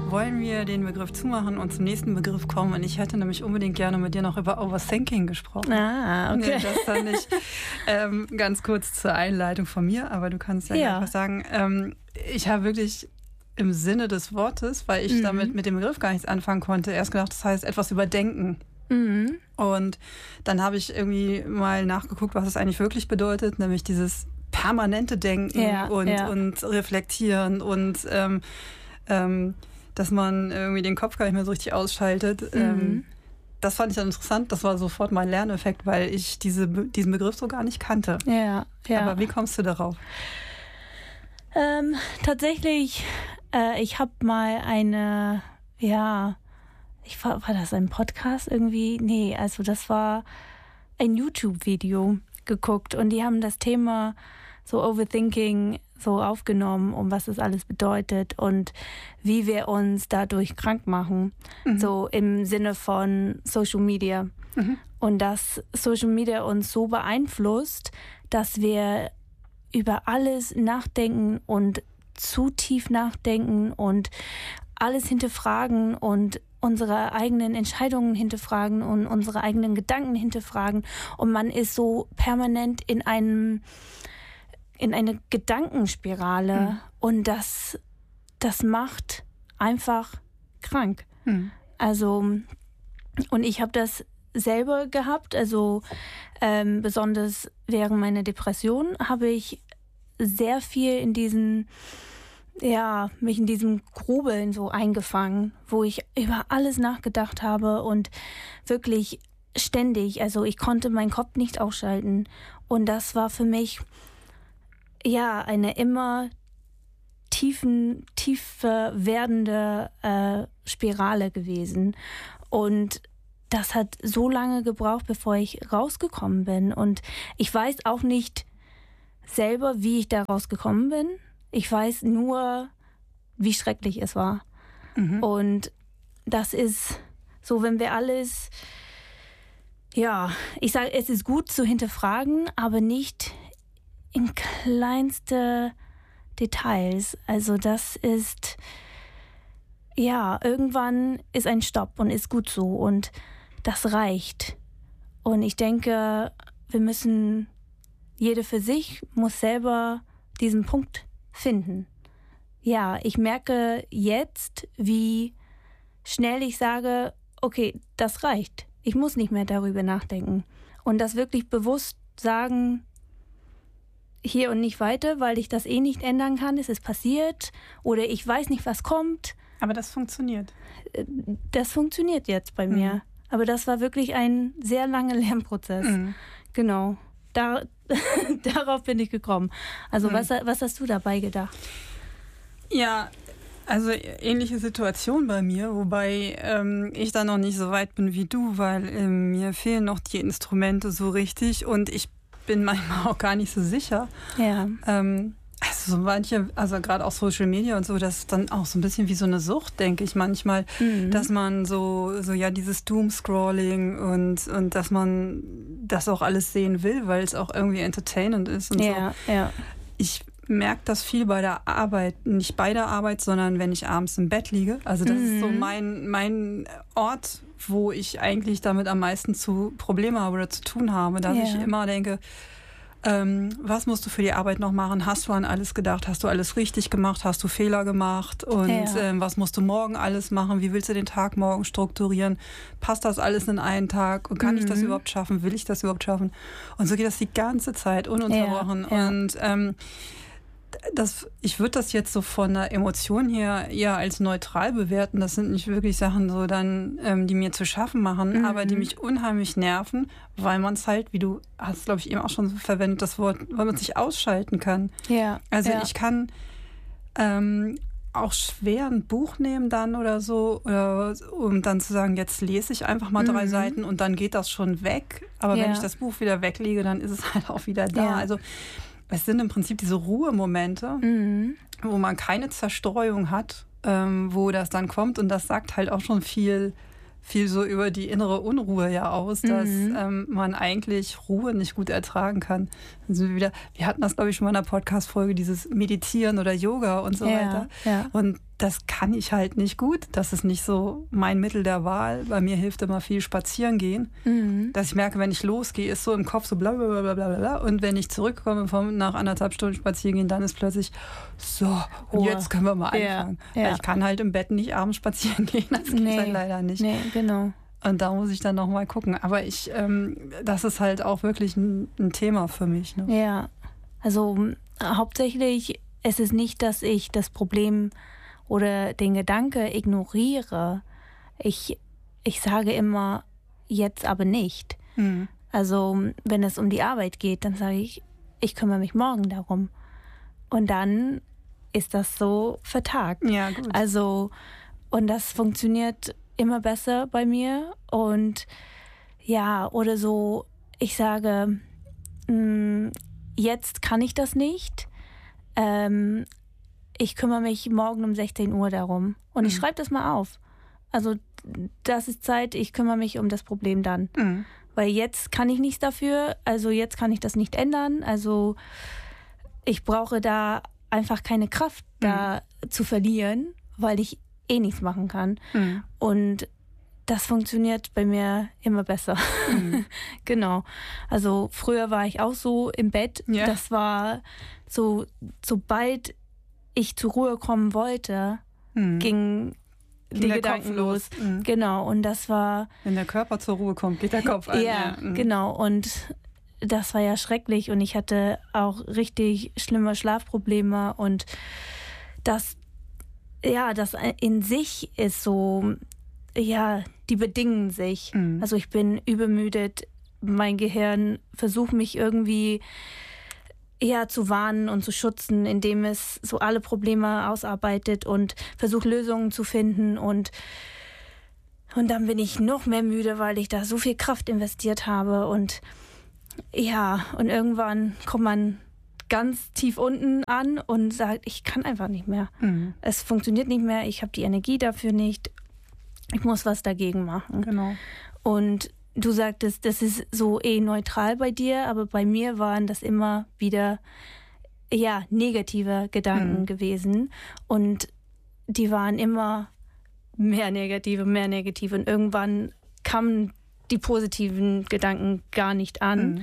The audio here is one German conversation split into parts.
wollen wir den Begriff zumachen und zum nächsten Begriff kommen. Und ich hätte nämlich unbedingt gerne mit dir noch über Overthinking gesprochen. Ah, okay. Nee, das fand ich ganz kurz zur Einleitung von mir, aber du kannst ja gleich was sagen. Ich habe wirklich im Sinne des Wortes, weil ich damit mit dem Begriff gar nichts anfangen konnte, erst gedacht, das heißt etwas überdenken. Mhm. Und dann habe ich irgendwie mal nachgeguckt, was es eigentlich wirklich bedeutet, nämlich dieses permanente Denken und Reflektieren und dass man irgendwie den Kopf gar nicht mehr so richtig ausschaltet. Das fand ich dann interessant. Das war sofort mein Lerneffekt, weil ich diesen Begriff so gar nicht kannte. Ja. Aber wie kommst du darauf? Tatsächlich, ich habe mal war das ein Podcast irgendwie? Nee, also das war ein YouTube-Video geguckt und die haben das Thema so Overthinking so aufgenommen, um was das alles bedeutet und wie wir uns dadurch krank machen, so im Sinne von Social Media. Und dass Social Media uns so beeinflusst, dass wir über alles nachdenken und zu tief nachdenken und alles hinterfragen und unsere eigenen Entscheidungen hinterfragen und unsere eigenen Gedanken hinterfragen. Und man ist so permanent in eine Gedankenspirale und das macht einfach krank. Also, und ich habe das selber gehabt, also besonders während meiner Depression habe ich sehr viel mich in diesem Grubeln so eingefangen, wo ich über alles nachgedacht habe und wirklich ständig, also ich konnte meinen Kopf nicht ausschalten und das war für mich eine immer tiefer werdende Spirale gewesen und das hat so lange gebraucht, bevor ich rausgekommen bin und ich weiß auch nicht selber, wie ich da rausgekommen bin. Ich weiß nur, wie schrecklich es war. Und das ist so, wenn wir alles, ich sage, es ist gut zu hinterfragen, aber nicht in kleinste Details. Also das ist, irgendwann ist ein Stopp und ist gut so und das reicht. Und ich denke, jede für sich muss selber diesen Punkt finden. Ja, ich merke jetzt, wie schnell ich sage, okay, das reicht. Ich muss nicht mehr darüber nachdenken. Und das wirklich bewusst sagen, hier und nicht weiter, weil ich das nicht ändern kann. Es ist passiert oder ich weiß nicht, was kommt. Aber das funktioniert. Das funktioniert jetzt bei mir. Aber das war wirklich ein sehr langer Lernprozess. Genau. Darauf bin ich gekommen. Also was hast du dabei gedacht? Ja, also ähnliche Situation bei mir, wobei ich da noch nicht so weit bin wie du, weil mir fehlen noch die Instrumente so richtig und ich bin manchmal auch gar nicht so sicher. Ja. Also so manche, also gerade auch Social Media und so, das ist dann auch so ein bisschen wie so eine Sucht, denke ich manchmal, dass man so dieses Doom-Scrolling und dass man das auch alles sehen will, weil es auch irgendwie entertainend ist und so. Ja. Ich merke das viel bei der Arbeit, nicht bei der Arbeit, sondern wenn ich abends im Bett liege. Also das ist so mein Ort, wo ich eigentlich damit am meisten zu Probleme habe oder zu tun habe, dass ich immer denke, was musst du für die Arbeit noch machen? Hast du an alles gedacht? Hast du alles richtig gemacht? Hast du Fehler gemacht? Und was musst du morgen alles machen? Wie willst du den Tag morgen strukturieren? Passt das alles in einen Tag? Und kann ich das überhaupt schaffen? Will ich das überhaupt schaffen? Und so geht das die ganze Zeit ununterbrochen. Ja. Und ich würde das jetzt so von der Emotion her eher als neutral bewerten. Das sind nicht wirklich Sachen so dann, die mir zu schaffen machen, aber die mich unheimlich nerven, weil man es halt, wie du hast, glaube ich, eben auch schon so verwendet, das Wort, weil man sich ausschalten kann. Ja. Also ich kann auch schwer ein Buch nehmen dann oder so, um dann zu sagen, jetzt lese ich einfach mal 3 Seiten und dann geht das schon weg. Aber wenn ich das Buch wieder weglege, dann ist es halt auch wieder da. Ja. Also es sind im Prinzip diese Ruhemomente, wo man keine Zerstreuung hat, wo das dann kommt. Und das sagt halt auch schon viel so über die innere Unruhe ja aus, dass man eigentlich Ruhe nicht gut ertragen kann. Also wir hatten das, glaube ich, schon mal in einer Podcast-Folge, dieses Meditieren oder Yoga und so weiter. Ja. Und das kann ich halt nicht gut. Das ist nicht so mein Mittel der Wahl. Bei mir hilft immer viel spazieren gehen. Dass ich merke, wenn ich losgehe, ist so im Kopf so bla bla bla bla bla bla. Und wenn ich zurückkomme nach 1,5 Stunden spazieren gehen, dann ist plötzlich so, und jetzt können wir mal anfangen. Weil ich kann halt im Bett nicht abends spazieren gehen. Das geht halt leider nicht. Nee, genau. Und da muss ich dann noch mal gucken. Aber das ist halt auch wirklich ein Thema für mich. Ne? Ja, also hauptsächlich ist es nicht, dass ich das Problem oder den Gedanke ignoriere. Ich sage immer, jetzt aber nicht. Also wenn es um die Arbeit geht, dann sage ich kümmere mich morgen darum. Und dann ist das so vertagt. Ja, gut. Also, und das funktioniert immer besser bei mir. Und ja, oder so, ich sage, jetzt kann ich das nicht. Ich kümmere mich morgen um 16 Uhr darum. Und ich schreibe das mal auf. Also das ist Zeit, ich kümmere mich um das Problem dann. Weil jetzt kann ich nichts dafür, also jetzt kann ich das nicht ändern. Also ich brauche da einfach keine Kraft da zu verlieren, weil ich eh nichts machen kann. Und das funktioniert bei mir immer besser. Genau. Also früher war ich auch so im Bett. Ja. Das war so, sobald ich zur Ruhe kommen wollte, ging die Gedanken los. Genau. Und das war... Wenn der Körper zur Ruhe kommt, geht der Kopf ein. Ja, genau. Und das war ja schrecklich. Und ich hatte auch richtig schlimme Schlafprobleme. Und das in sich ist so... Ja, die bedingen sich. Also ich bin übermüdet. Mein Gehirn versucht mich irgendwie zu warnen und zu schützen, indem es so alle Probleme ausarbeitet und versucht Lösungen zu finden. Und dann bin ich noch mehr müde, weil ich da so viel Kraft investiert habe. Und und irgendwann kommt man ganz tief unten an und sagt, ich kann einfach nicht mehr. Es funktioniert nicht mehr, ich habe die Energie dafür nicht. Ich muss was dagegen machen. Genau. Und du sagtest, das ist so neutral bei dir, aber bei mir waren das immer wieder negative Gedanken gewesen. Und die waren immer mehr negative. Und irgendwann kamen die positiven Gedanken gar nicht an.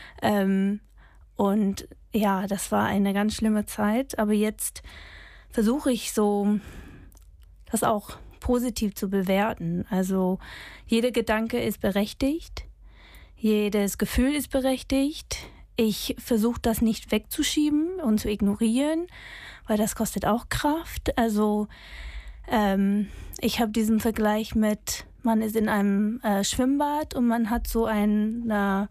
Und das war eine ganz schlimme Zeit. Aber jetzt versuche ich so, das auch positiv zu bewerten. Also jeder Gedanke ist berechtigt, jedes Gefühl ist berechtigt. Ich versuche das nicht wegzuschieben und zu ignorieren, weil das kostet auch Kraft. Also ich habe diesen Vergleich mit, man ist in einem Schwimmbad und man hat so einen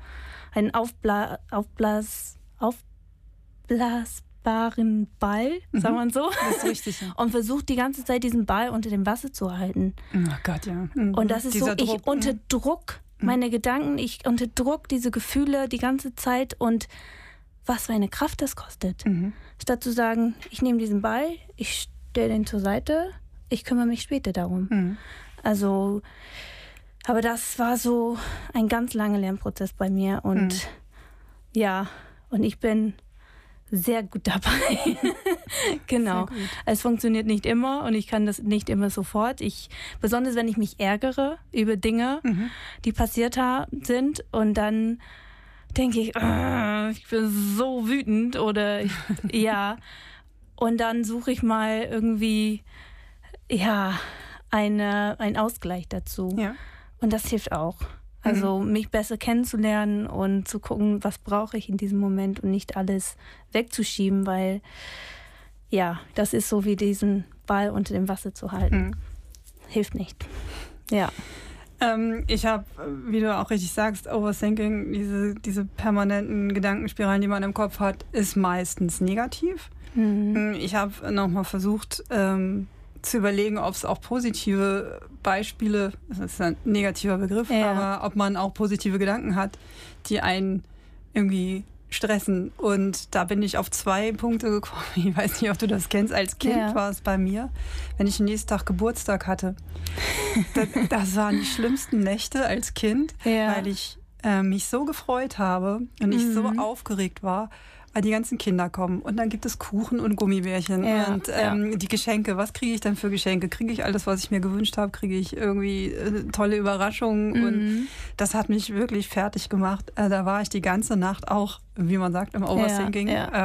aufblasbaren Ball, sagen wir so. Das ist richtig. Ja. Und versucht die ganze Zeit diesen Ball unter dem Wasser zu halten. Oh Gott, ja. Und das ist dieser Druck, ich unterdruck meine Gedanken, ich unterdruck diese Gefühle die ganze Zeit und was für eine Kraft das kostet. Statt zu sagen, ich nehme diesen Ball, ich stelle den zur Seite, ich kümmere mich später darum. Also, aber das war so ein ganz langer Lernprozess bei mir und und ich bin sehr gut dabei. Genau. Gut. Es funktioniert nicht immer und ich kann das nicht immer sofort. Besonders wenn ich mich ärgere über Dinge, die passiert sind und dann denke ich, ich bin so wütend oder und dann suche ich mal irgendwie einen Ausgleich dazu. Ja. Und das hilft auch. Also mich besser kennenzulernen und zu gucken, was brauche ich in diesem Moment und nicht alles wegzuschieben, weil das ist so wie diesen Ball unter dem Wasser zu halten. Hilft nicht. Ja. Ich habe, wie du auch richtig sagst, Overthinking, diese permanenten Gedankenspiralen, die man im Kopf hat, ist meistens negativ. Ich habe nochmal versucht, zu überlegen, ob es auch positive Beispiele, das ist ein negativer Begriff, aber ob man auch positive Gedanken hat, die einen irgendwie stressen. Und da bin ich auf 2 Punkte gekommen. Ich weiß nicht, ob du das kennst. Als Kind war es bei mir, wenn ich am nächsten Tag Geburtstag hatte. Das waren die schlimmsten Nächte als Kind, weil ich mich so gefreut habe und ich so aufgeregt war. die ganzen Kinder kommen und dann gibt es Kuchen und Gummibärchen und die Geschenke. Was kriege ich dann für Geschenke? Kriege ich alles, was ich mir gewünscht habe? Kriege ich irgendwie tolle Überraschungen? Und das hat mich wirklich fertig gemacht. Da war ich die ganze Nacht auch, wie man sagt, im Overthinking,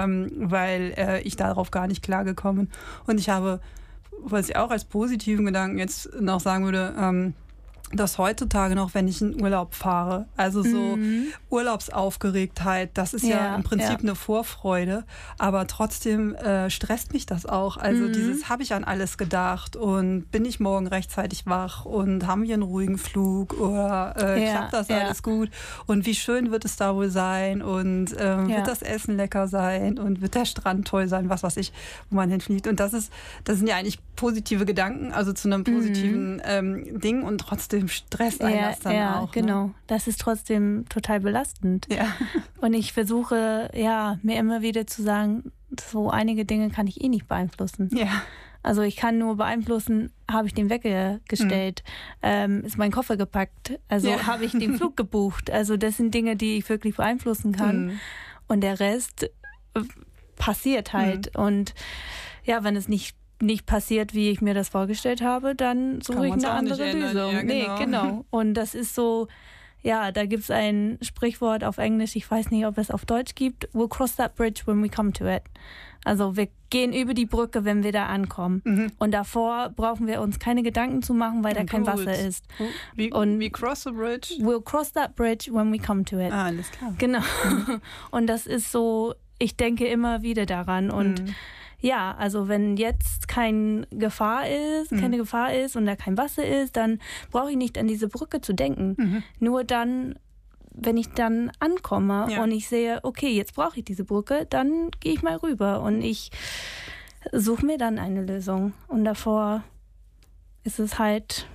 weil ich darauf gar nicht klargekommen bin. Und ich habe, was ich auch als positiven Gedanken jetzt noch sagen würde, dass heutzutage noch, wenn ich in Urlaub fahre, also so Urlaubsaufgeregtheit, das ist ja im Prinzip eine Vorfreude, aber trotzdem stresst mich das auch. Also dieses, habe ich an alles gedacht und bin ich morgen rechtzeitig wach und haben wir einen ruhigen Flug oder klappt das alles gut und wie schön wird es da wohl sein und wird das Essen lecker sein und wird der Strand toll sein, was weiß ich, wo man hinfliegt. Und das sind ja eigentlich positive Gedanken, also zu einem positiven Ding und trotzdem stresst einen das dann auch. Ja, genau. Das ist trotzdem total belastend. Ja. Und ich versuche, mir immer wieder zu sagen, so einige Dinge kann ich nicht beeinflussen. Ja. Also ich kann nur beeinflussen, habe ich den Wecker gestellt, ist mein Koffer gepackt, also habe ich den Flug gebucht. Also das sind Dinge, die ich wirklich beeinflussen kann. Und der Rest passiert halt. Und wenn es nicht passiert, wie ich mir das vorgestellt habe, dann suche ich eine andere Lösung. Ja, genau. Und das ist so, da gibt es ein Sprichwort auf Englisch, ich weiß nicht, ob es auf Deutsch gibt, we'll cross that bridge when we come to it. Also wir gehen über die Brücke, wenn wir da ankommen. Und davor brauchen wir uns keine Gedanken zu machen, weil da kein Wasser ist. We cross the bridge? We'll cross that bridge when we come to it. Ah, alles klar. Genau. Und das ist so, ich denke immer wieder daran und also wenn jetzt keine Gefahr ist und da kein Wasser ist, dann brauche ich nicht an diese Brücke zu denken. Nur dann, wenn ich dann ankomme und ich sehe, okay, jetzt brauche ich diese Brücke, dann gehe ich mal rüber und ich suche mir dann eine Lösung. Und davor ist es halt,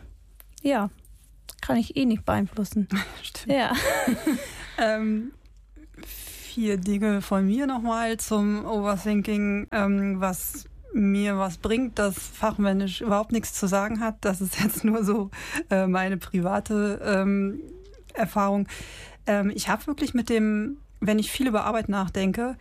kann ich nicht beeinflussen. Stimmt. Ja. 4 Dinge von mir nochmal zum Overthinking, was mir was bringt, das fachmännisch überhaupt nichts zu sagen hat. Das ist jetzt nur so meine private Erfahrung. Ich habe wirklich wenn ich viel über Arbeit nachdenke,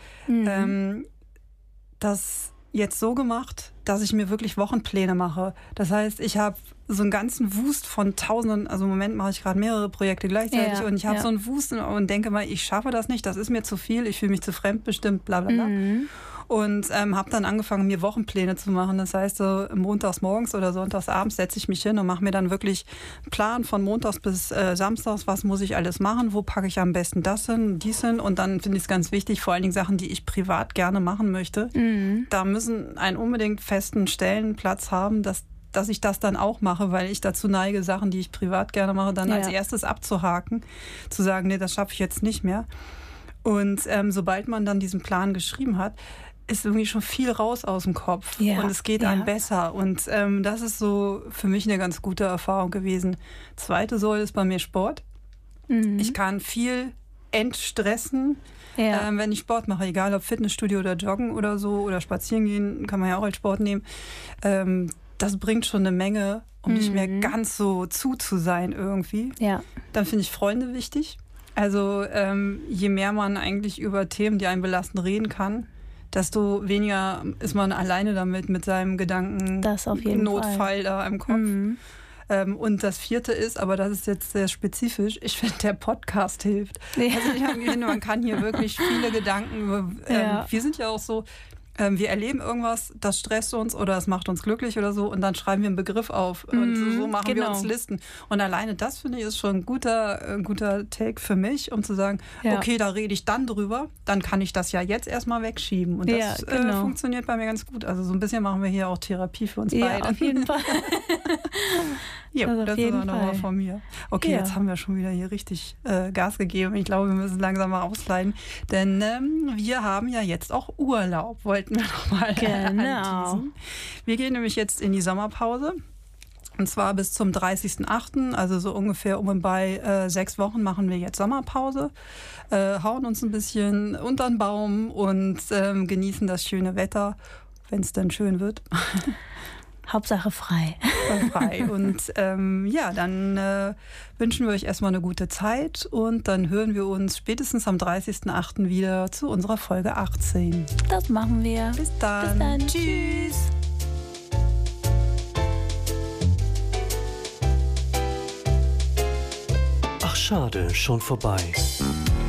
das jetzt so gemacht, dass ich mir wirklich Wochenpläne mache. Das heißt, ich habe so einen ganzen Wust von Tausenden, also im Moment mache ich gerade mehrere Projekte gleichzeitig und ich habe so einen Wust und denke mal, ich schaffe das nicht, das ist mir zu viel, ich fühle mich zu fremdbestimmt, bla bla bla. Und habe dann angefangen, mir Wochenpläne zu machen. Das heißt, so montags morgens oder sonntags abends setze ich mich hin und mache mir dann wirklich einen Plan von montags bis samstags, was muss ich alles machen, wo packe ich am besten das hin, dies hin. Und dann finde ich es ganz wichtig, vor allen Dingen Sachen, die ich privat gerne machen möchte. Da müssen einen unbedingt festen Stellenplatz haben, dass ich das dann auch mache, weil ich dazu neige, Sachen, die ich privat gerne mache, dann als erstes abzuhaken, zu sagen, nee, das schaffe ich jetzt nicht mehr. Und sobald man dann diesen Plan geschrieben hat, ist irgendwie schon viel raus aus dem Kopf und es geht einem besser. Und das ist so für mich eine ganz gute Erfahrung gewesen. Zweite Säule ist bei mir Sport. Ich kann viel entstressen, wenn ich Sport mache, egal ob Fitnessstudio oder Joggen oder so oder spazieren gehen, kann man ja auch als Sport nehmen. Das bringt schon eine Menge, um nicht mehr ganz so zu sein irgendwie. Ja. Dann finde ich Freunde wichtig. Also je mehr man eigentlich über Themen, die einen belasten, reden kann, desto weniger ist man alleine damit mit seinem Gedanken Notfall da im Kopf. Und das 4. ist, aber das ist jetzt sehr spezifisch, ich finde, der Podcast hilft. Also man kann hier wirklich viele Gedanken, wir sind ja auch so, wir erleben irgendwas, das stresst uns oder es macht uns glücklich oder so und dann schreiben wir einen Begriff auf und so machen wir uns Listen. Und alleine das, finde ich, ist schon ein guter Take für mich, um zu sagen, okay, da rede ich dann drüber, dann kann ich das ja jetzt erstmal wegschieben. Und das funktioniert bei mir ganz gut. Also so ein bisschen machen wir hier auch Therapie für uns beide. Auf jeden Fall. Ja, das ist auch nochmal von mir. Okay, jetzt haben wir schon wieder hier richtig Gas gegeben. Ich glaube, wir müssen langsam mal ausleiten, denn wir haben ja jetzt auch Urlaub, wollten wir nochmal anteasen. Wir gehen nämlich jetzt in die Sommerpause. Und zwar bis zum 30.08., also so ungefähr um und bei 6 Wochen machen wir jetzt Sommerpause, hauen uns ein bisschen unter den Baum und genießen das schöne Wetter, wenn es dann schön wird. Hauptsache frei. unfallfrei. Und ja, dann wünschen wir euch erstmal eine gute Zeit und dann hören wir uns spätestens am 30.08. wieder zu unserer Folge 18. Das machen wir. Bis dann. Bis dann. Tschüss. Ach schade, schon vorbei.